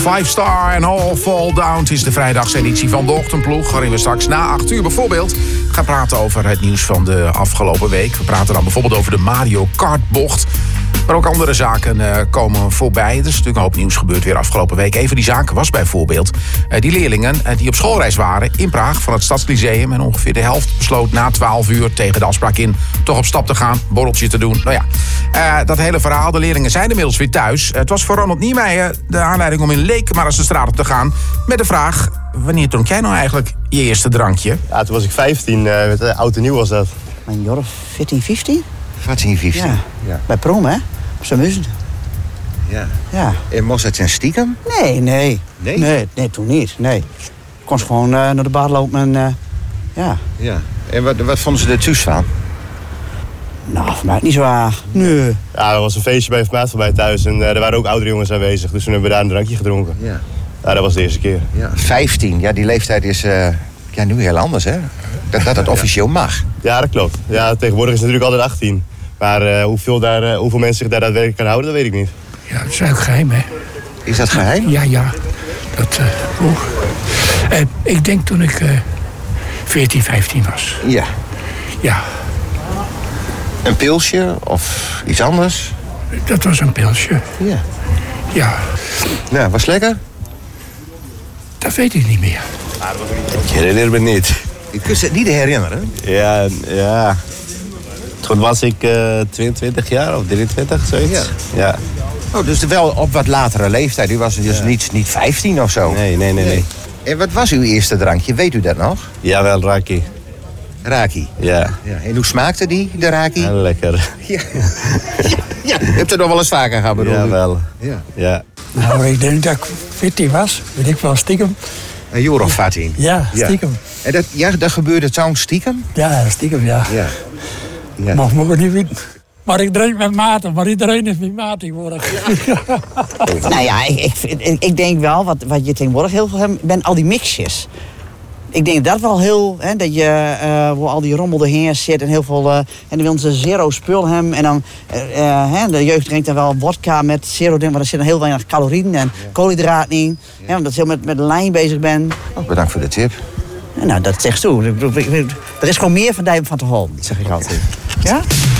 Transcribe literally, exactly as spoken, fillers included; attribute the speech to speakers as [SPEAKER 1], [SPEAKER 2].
[SPEAKER 1] Five Star en All Fall Down. Het is de vrijdagseditie van de Ochtendploeg, waarin we straks na acht uur bijvoorbeeld gaan praten over het nieuws van de afgelopen week. We praten dan bijvoorbeeld over de Mario Kart bocht. Maar ook andere zaken uh, komen voorbij. Er is natuurlijk een hoop nieuws gebeurd weer afgelopen week. Een van die zaken was bijvoorbeeld uh, die leerlingen uh, die op schoolreis waren in Praag van het Stadslyceum. En ongeveer de helft besloot na twaalf uur tegen de afspraak in toch op stap te gaan, borreltje te doen. Nou ja, uh, dat hele verhaal. De leerlingen zijn inmiddels weer thuis. Uh, het was voor Ronald Niemeyer de aanleiding om in Leekmar de straat op te gaan met de vraag: wanneer dronk jij nou eigenlijk je eerste drankje?
[SPEAKER 2] Ja, toen was ik vijftien. Uh, met, uh, oud en nieuw was dat.
[SPEAKER 3] Mijn jaar veertien, vijftien?
[SPEAKER 4] veertien, vijftien.
[SPEAKER 3] Ja.
[SPEAKER 4] Ja.
[SPEAKER 3] Bij Prom, hè? Op zijn muzen.
[SPEAKER 4] Ja.
[SPEAKER 3] Ja.
[SPEAKER 4] En moest het zijn stiekem?
[SPEAKER 3] Nee, nee.
[SPEAKER 4] Nee?
[SPEAKER 3] Nee, nee toen niet. Nee. Ik kon gewoon uh, naar de bar lopen en uh, ja.
[SPEAKER 4] Ja. En wat, wat vonden ze er thuis van?
[SPEAKER 3] Nou, voor mij het niet zo waar. Nee.
[SPEAKER 2] Ja, er was een feestje bij een maat van mij thuis en uh, er waren ook oudere jongens aanwezig. Dus toen hebben we daar een drankje gedronken.
[SPEAKER 4] Ja.
[SPEAKER 2] Ja, dat was de eerste keer.
[SPEAKER 4] Ja. vijftien, ja, die leeftijd is uh, ja, nu heel anders, hè? Dat dat het officieel mag.
[SPEAKER 2] Ja, dat klopt. Ja, tegenwoordig is het natuurlijk altijd achttien. Maar uh, hoeveel, daar, uh, hoeveel mensen zich daar daadwerkelijk kan houden, dat weet ik niet.
[SPEAKER 5] Ja, dat is ook geheim, hè?
[SPEAKER 4] Is dat geheim?
[SPEAKER 5] Ja, ja. Dat, uh, oh. uh, ik denk toen ik uh, veertien, vijftien was.
[SPEAKER 4] Ja.
[SPEAKER 5] Ja.
[SPEAKER 4] Een pilsje of iets anders?
[SPEAKER 5] Dat was een pilsje.
[SPEAKER 4] Ja.
[SPEAKER 5] Ja.
[SPEAKER 4] Nou, was lekker?
[SPEAKER 5] Dat weet ik niet meer.
[SPEAKER 2] Ik herinner me niet.
[SPEAKER 4] Je kunt het niet herinneren.
[SPEAKER 2] Ja, ja. Toen was ik uh, tweeëntwintig jaar of drieëntwintig, zoiets.
[SPEAKER 4] Ja.
[SPEAKER 2] Ja.
[SPEAKER 4] Oh, dus wel op wat latere leeftijd. U was dus
[SPEAKER 2] Ja.
[SPEAKER 4] niet, niet vijftien of zo?
[SPEAKER 2] Nee, nee, nee, nee.
[SPEAKER 4] En wat was uw eerste drankje? Weet u dat nog?
[SPEAKER 2] Jawel, Raki.
[SPEAKER 4] Raki.
[SPEAKER 2] Ja.
[SPEAKER 4] Ja. En hoe smaakte die, de Raki?
[SPEAKER 2] Heel lekker.
[SPEAKER 4] Ja. Ja, je hebt het nog wel eens vaker gehad, bedoel ik?
[SPEAKER 2] Jawel.
[SPEAKER 4] Ja.
[SPEAKER 2] Ja.
[SPEAKER 6] Nou, ik denk dat ik veertien was. Weet ik wel, stiekem.
[SPEAKER 4] Een jaar of veertien?
[SPEAKER 6] Ja, stiekem.
[SPEAKER 4] En dat, ja, dat gebeurde zo'n stiekem?
[SPEAKER 6] Ja, stiekem, ja.
[SPEAKER 4] Ja. Ja.
[SPEAKER 6] Mag me ook niet weten. Maar ik drink met maten, maar iedereen is met maat tegenwoordig.
[SPEAKER 3] Nou ja, ik, ik, ik, ik denk wel, wat, wat je tegenwoordig heel veel hebt, ben al die mixjes. Ik denk dat wel heel, hè, dat je, uh, waar al die rommel erheen zit en heel veel, uh, en dan willen ze zero spul hebben. En dan, uh, uh, hè, de jeugd drinkt dan wel wodka met zero, maar er zitten heel weinig calorieën en ja. koolhydraten in. Ja. Hè, omdat je heel met, met de lijn bezig bent.
[SPEAKER 4] Oh, bedankt voor de tip.
[SPEAKER 3] Nou, dat zegt toe. Er is gewoon meer van die van te houden, zeg ik altijd. Ja?